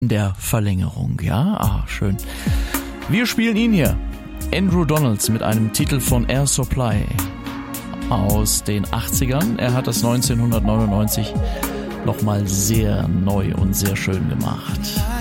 der Verlängerung, ja? Ah, schön. Wir spielen ihn hier. Andrew Donalds mit einem Titel von Air Supply aus den 80ern. Er hat das 1999 nochmal sehr neu und sehr schön gemacht.